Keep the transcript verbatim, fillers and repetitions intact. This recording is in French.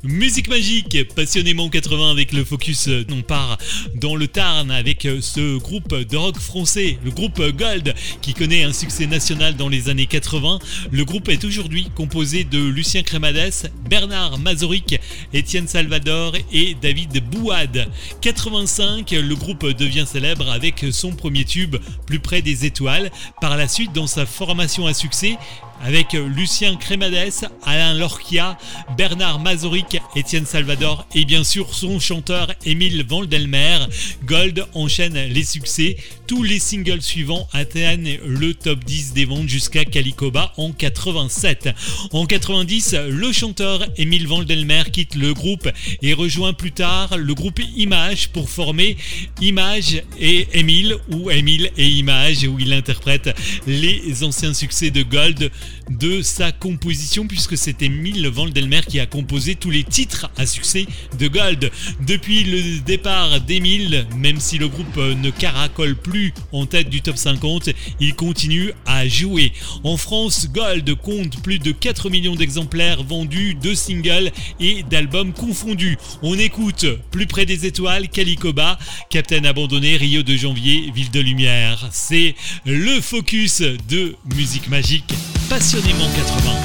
Musique magique, passionnément quatre-vingts avec le focus. On part dans le Tarn avec ce groupe de rock français, le groupe Gold, qui connaît un succès national dans les années quatre-vingts. Le groupe est aujourd'hui composé de Lucien Cremades, Bernard Mazoric, Étienne Salvador et David Bouad. quatre-vingt-cinq, le groupe devient célèbre avec son premier tube, Plus près des étoiles. Par la suite, dans sa formation à succès, avec Lucien Cremades, Alain Lorquia, Bernard Mazoric, Étienne Salvador et bien sûr son chanteur Émile Vandelmer, Gold enchaîne les succès. Tous les singles suivants atteignent le top dix des ventes jusqu'à Calicoba en quatre-vingt-sept. En quatre-vingt-dix, le chanteur Émile Vandelmer quitte le groupe et rejoint plus tard le groupe Image pour former Image et Émile, ou Émile et Image, où il interprète les anciens succès de Gold de sa composition, puisque c'est Émile Vandelmer qui a composé tous les titres à succès de Gold. Depuis le départ d'Émile, même si le groupe ne caracole plus en tête du top cinquante, il continue à jouer. En France, Gold compte plus de quatre millions d'exemplaires vendus de singles et d'albums confondus. On écoute Plus près des étoiles, Calicoba, Captain abandonné, Rio de janvier, Ville de lumière. C'est le focus de Musique magique. Passionnément quatre-vingts.